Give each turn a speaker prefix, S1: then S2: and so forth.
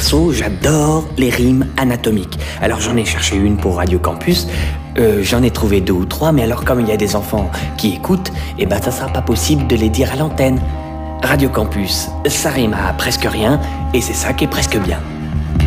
S1: perso, j'adore les rimes anatomiques. Alors j'en ai cherché une pour Radio Campus, j'en ai trouvé 2 ou 3, mais alors comme il y a des enfants qui écoutent, eh ben ça sera pas possible de les dire à l'antenne. Radio Campus, ça rime à presque rien, et c'est ça qui est presque bien.